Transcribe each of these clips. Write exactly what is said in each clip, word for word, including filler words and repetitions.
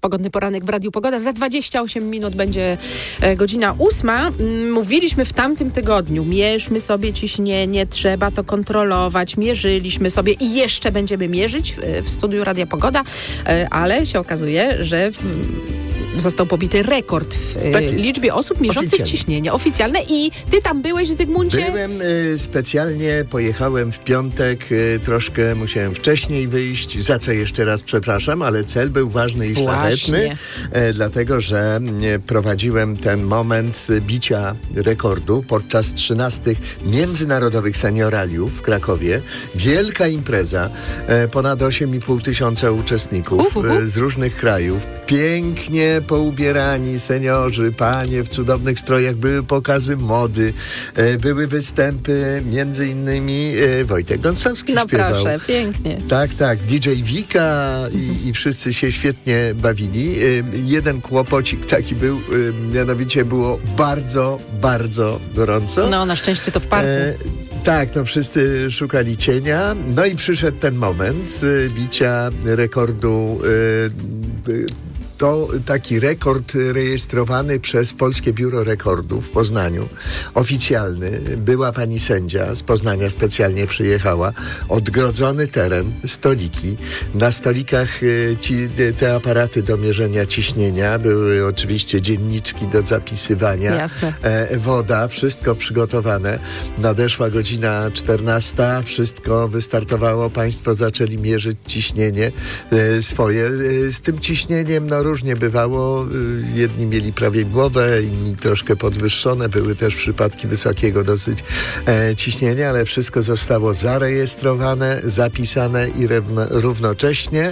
Pogodny Poranek w Radiu Pogoda. Za dwadzieścia osiem minut będzie e, godzina ósma. Mówiliśmy w tamtym tygodniu, mierzmy sobie ciśnienie, trzeba to kontrolować. Mierzyliśmy sobie i jeszcze będziemy mierzyć w, w studiu Radia Pogoda, e, ale się okazuje, że w, został pobity rekord w tak liczbie osób mierzących ciśnienie. Oficjalne. I ty tam byłeś, Zygmuncie? Byłem y, specjalnie, pojechałem w piątek, y, troszkę musiałem wcześniej wyjść, za co jeszcze raz przepraszam, ale cel był ważny i szlachetny, y, dlatego, że y, prowadziłem ten moment bicia rekordu podczas trzynastych Międzynarodowych Senioraliów w Krakowie. Wielka impreza, y, ponad osiem i pół tysiąca uczestników y, z różnych krajów. Pięknie poubierani seniorzy, panie w cudownych strojach, były pokazy mody, e, były występy, między innymi e, Wojtek Gąsowski no śpiewał. Proszę, pięknie. Tak, tak, D J Wika i, i wszyscy się świetnie bawili. E, jeden kłopocik taki był, e, mianowicie było bardzo, bardzo gorąco. No, na szczęście to w parku. E, Tak, no wszyscy szukali cienia. No i przyszedł ten moment y, bicia rekordu. Y, y, To taki rekord rejestrowany przez Polskie Biuro Rekordów w Poznaniu, oficjalny. Była pani sędzia z Poznania, specjalnie przyjechała. Odgrodzony teren, stoliki. Na stolikach ci, te aparaty do mierzenia ciśnienia. Były oczywiście dzienniczki do zapisywania. Jasne. E, woda, wszystko przygotowane. Nadeszła godzina czternasta, wszystko wystartowało. Państwo zaczęli mierzyć ciśnienie e, swoje. E, z tym ciśnieniem, no różnie bywało. Jedni mieli prawidłowe, inni troszkę podwyższone. Były też przypadki wysokiego dosyć e, ciśnienia, ale wszystko zostało zarejestrowane, zapisane i równo, równocześnie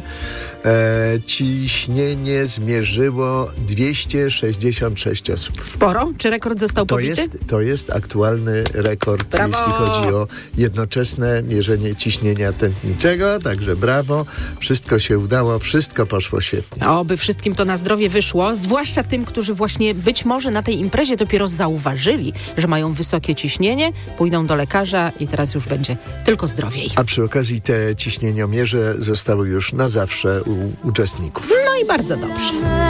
e, ciśnienie zmierzyło dwieście sześćdziesiąt sześć osób. Sporo? Czy rekord został to pobity? Jest, to jest aktualny rekord, brawo! Jeśli chodzi o jednoczesne mierzenie ciśnienia tętniczego. Także brawo. Wszystko się udało, wszystko poszło świetnie. Oby wszystkim to na zdrowie wyszło, zwłaszcza tym, którzy właśnie być może na tej imprezie dopiero zauważyli, że mają wysokie ciśnienie, pójdą do lekarza i teraz już będzie tylko zdrowiej. A przy okazji te ciśnieniomierze zostały już na zawsze u uczestników. No i bardzo dobrze.